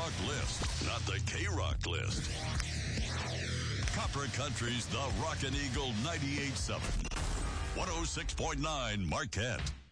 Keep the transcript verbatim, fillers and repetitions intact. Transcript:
Rock list, not the K-Rock list. Copper Country's The Rockin' Eagle ninety-eight point seven. one oh six point nine Marquette.